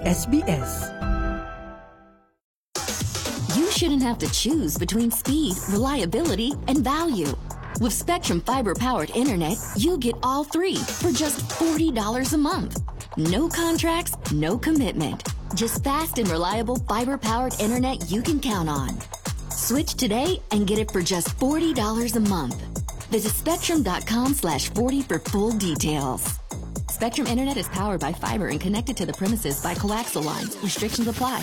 SBS. You shouldn't have to choose between speed, reliability, and value. With Spectrum fiber-powered internet, you get all three for just $40 a month. No contracts, no commitment. Just fast and reliable fiber-powered internet you can count on. Switch today and get it for just $40 a month. Visit spectrum.com/40 for full details. Spectrum Internet is powered by fiber and connected to the premises by coaxial lines. Restrictions apply.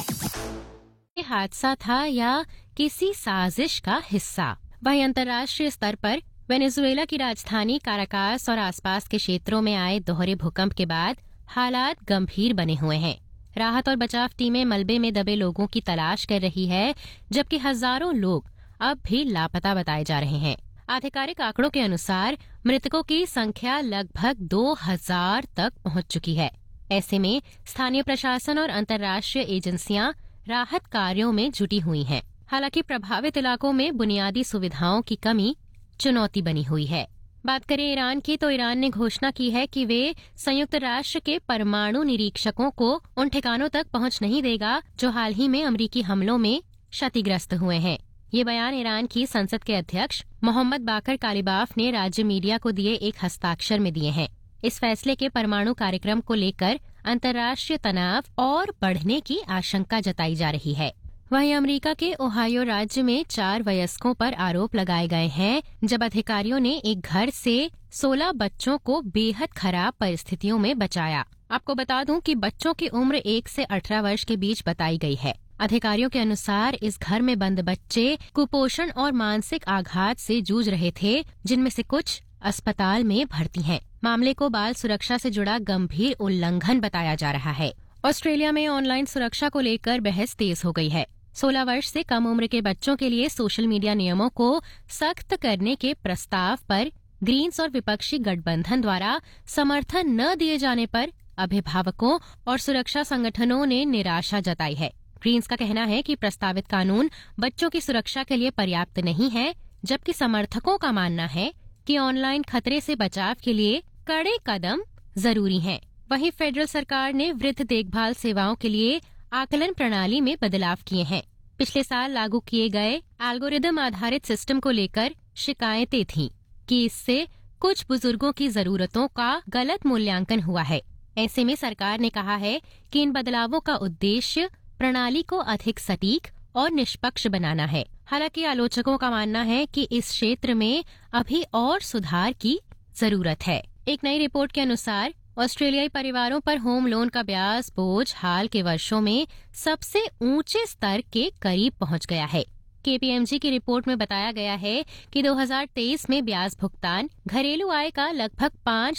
हादसा था या किसी साजिश का हिस्सा। वहीं अंतर्राष्ट्रीय स्तर पर वेनेजुएला की राजधानी काराकास और आसपास के क्षेत्रों में आए दोहरे भूकंप के बाद हालात गंभीर बने हुए हैं। राहत और बचाव टीमें मलबे में दबे लोगों की तलाश कर रही है, जबकि हजारों लोग अब भी लापता बताए जा रहे हैं। आधिकारिक आंकड़ों के अनुसार मृतकों की संख्या लगभग 2000 तक पहुंच चुकी है। ऐसे में स्थानीय प्रशासन और अंतर्राष्ट्रीय एजेंसियां राहत कार्यों में जुटी हुई हैं। हालांकि प्रभावित इलाकों में बुनियादी सुविधाओं की कमी चुनौती बनी हुई है। बात करें ईरान की, तो ईरान ने घोषणा की है कि वे संयुक्त राष्ट्र के परमाणु निरीक्षकों को उन ठिकानों तक पहुंच नहीं देगा जो हाल ही में अमेरिकी हमलों में क्षतिग्रस्त हुए हैं। ये बयान ईरान की संसद के अध्यक्ष मोहम्मद बाकर कालिबाफ ने राज्य मीडिया को दिए एक हस्ताक्षर में दिए हैं। इस फैसले के परमाणु कार्यक्रम को लेकर अंतर्राष्ट्रीय तनाव और बढ़ने की आशंका जताई जा रही है। वहीं अमेरिका के ओहायो राज्य में 4 वयस्कों पर आरोप लगाए गए हैं, जब अधिकारियों ने एक घर से 16 बच्चों को बेहद खराब परिस्थितियों में बचाया। आपको बता दूं कि बच्चों की उम्र 1 से 18 वर्ष के बीच बताई गई है। अधिकारियों के अनुसार इस घर में बंद बच्चे कुपोषण और मानसिक आघात से जूझ रहे थे, जिनमें से कुछ अस्पताल में भर्ती हैं। मामले को बाल सुरक्षा से जुड़ा गंभीर उल्लंघन बताया जा रहा है। ऑस्ट्रेलिया में ऑनलाइन सुरक्षा को लेकर बहस तेज हो गई है। 16 वर्ष से कम उम्र के बच्चों के लिए सोशल मीडिया नियमों को सख्त करने के प्रस्ताव पर ग्रीन्स और विपक्षी गठबंधन द्वारा समर्थन न दिए जाने पर अभिभावकों और सुरक्षा संगठनों ने निराशा जताई है। ग्रीन्स का कहना है कि प्रस्तावित कानून बच्चों की सुरक्षा के लिए पर्याप्त नहीं है, जबकि समर्थकों का मानना है कि ऑनलाइन खतरे से बचाव के लिए कड़े कदम जरूरी हैं। वहीं फेडरल सरकार ने वृद्ध देखभाल सेवाओं के लिए आकलन प्रणाली में बदलाव किए हैं। पिछले साल लागू किए गए एल्गोरिदम आधारित सिस्टम को लेकर शिकायतें थीं कि इससे कुछ बुजुर्गों की जरूरतों का गलत मूल्यांकन हुआ है। ऐसे में सरकार ने कहा है कि इन बदलावों का उद्देश्य प्रणाली को अधिक सटीक और निष्पक्ष बनाना है। हालांकि आलोचकों का मानना है कि इस क्षेत्र में अभी और सुधार की जरूरत है। एक नई रिपोर्ट के अनुसार ऑस्ट्रेलियाई परिवारों पर होम लोन का ब्याज बोझ हाल के वर्षों में सबसे ऊंचे स्तर के करीब पहुंच गया है। KPMG की रिपोर्ट में बताया गया है कि 2023 में ब्याज भुगतान घरेलू आय का लगभग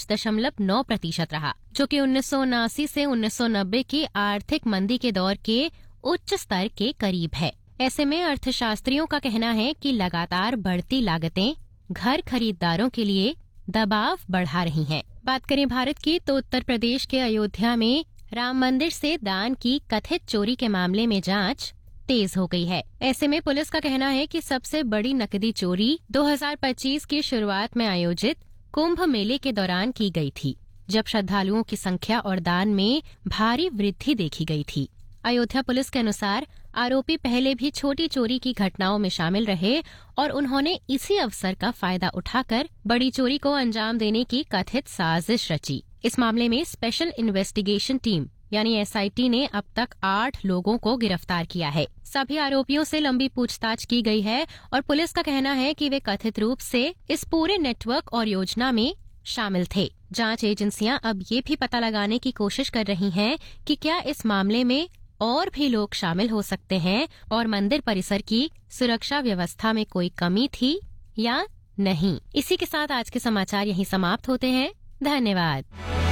5.9% रहा, जो कि 1979 से 1990 की आर्थिक मंदी के दौर के उच्च स्तर के करीब है। ऐसे में अर्थशास्त्रियों का कहना है कि लगातार बढ़ती लागतें घर खरीदारों के लिए दबाव बढ़ा रही हैं। बात करें भारत की, तो उत्तर प्रदेश के अयोध्या में राम मंदिर से दान की कथित चोरी के मामले में जांच तेज हो गई है। ऐसे में पुलिस का कहना है कि सबसे बड़ी नकदी चोरी 2025 की शुरुआत में आयोजित कुंभ मेले के दौरान की गई थी, जब श्रद्धालुओं की संख्या और दान में भारी वृद्धि देखी गई थी। अयोध्या पुलिस के अनुसार आरोपी पहले भी छोटी चोरी की घटनाओं में शामिल रहे और उन्होंने इसी अवसर का फायदा उठाकर बड़ी चोरी को अंजाम देने की कथित साजिश रची। इस मामले में स्पेशल इन्वेस्टिगेशन टीम यानी SIT ने अब तक 8 लोगों को गिरफ्तार किया है। सभी आरोपियों से लंबी पूछताछ की गई है और पुलिस का कहना है कि वे कथित रूप से इस पूरे नेटवर्क और योजना में शामिल थे। जांच एजेंसियां अब ये भी पता लगाने की कोशिश कर रही हैं कि क्या इस मामले में और भी लोग शामिल हो सकते हैं और मंदिर परिसर की सुरक्षा व्यवस्था में कोई कमी थी या नहीं। इसी के साथ आज के समाचार यहीं समाप्त होते हैं। धन्यवाद।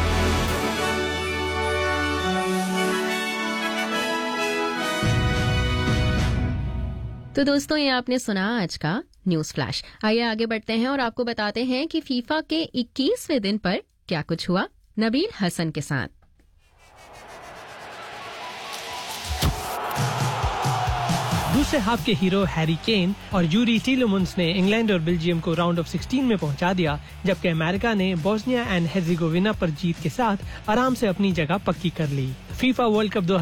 तो दोस्तों, ये आपने सुना आज का न्यूज फ्लैश। आइए आगे बढ़ते हैं और आपको बताते हैं कि फीफा के 21वें दिन पर क्या कुछ हुआ। नबील हसन के साथ। दूसरे हाफ के हीरो हैरी केन और यूरी टीलेमुंस ने इंग्लैंड और बेल्जियम को राउंड ऑफ 16 में पहुंचा दिया, जबकि अमेरिका ने बोस्निया एंड हेर्जेगोविना पर जीत के साथ आराम से अपनी जगह पक्की कर ली। FIFA world cup